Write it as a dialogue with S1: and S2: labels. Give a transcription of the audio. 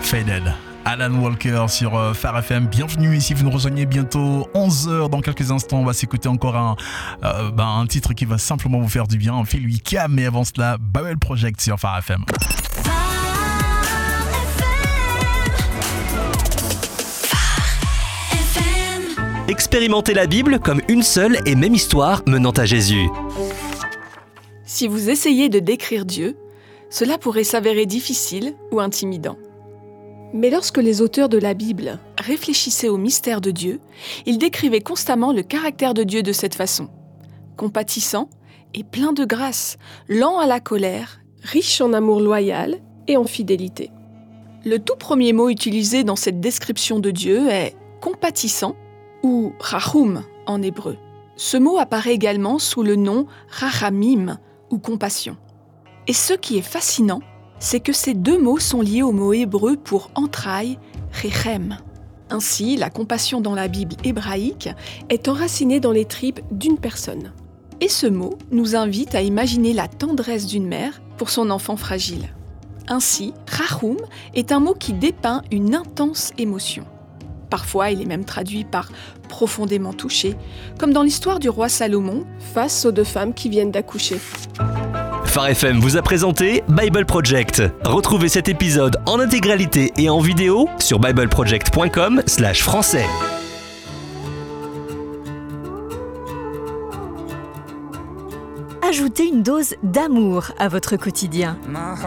S1: Faded. Alan Walker sur Phare FM. Bienvenue ici, vous nous rejoignez bientôt 11h. Dans quelques instants, on va s'écouter encore un titre qui va simplement vous faire du bien. On fait lui Cam, mais avant cela, Bible Project sur Phare FM.
S2: Expérimentez la Bible comme une seule et même histoire menant à Jésus.
S3: Si vous essayez de décrire Dieu, cela pourrait s'avérer difficile ou intimidant. Mais lorsque les auteurs de la Bible réfléchissaient au mystère de Dieu, ils décrivaient constamment le caractère de Dieu de cette façon. Compatissant et plein de grâce, lent à la colère, riche en amour loyal et en fidélité. Le tout premier mot utilisé dans cette description de Dieu est « compatissant » ou « rachum » en hébreu. Ce mot apparaît également sous le nom « rachamim » ou « compassion ». Et ce qui est fascinant, c'est que ces deux mots sont liés au mot hébreu pour entrailles, rechem. Ainsi, la compassion dans la Bible hébraïque est enracinée dans les tripes d'une personne. Et ce mot nous invite à imaginer la tendresse d'une mère pour son enfant fragile. Ainsi, rachum est un mot qui dépeint une intense émotion. Parfois, il est même traduit par « profondément touché », comme dans l'histoire du roi Salomon face aux deux femmes qui viennent d'accoucher.
S2: Phare FM vous a présenté Bible Project. Retrouvez cet épisode en intégralité et en vidéo sur bibleproject.com/français.
S4: Ajoutez une dose d'amour à votre quotidien.